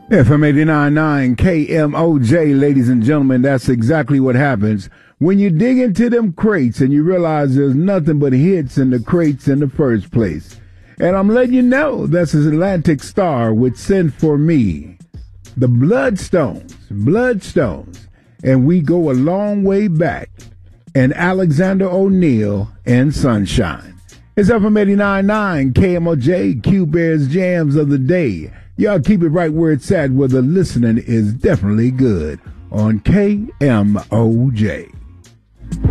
FM 89.9 KMOJ, ladies and gentlemen, that's exactly what happens when you dig into them crates and you realize there's nothing but hits in the crates in the first place. And I'm letting you know, that's Atlantic Star with Send For Me, the Bloodstones, and we go a long way back, and Alexander O'Neal and Sunshine. It's FM 89.9 KMOJ, Q Bears Jams of the Day. Y'all keep it right where it's at, where the listening is definitely good on KMOJ.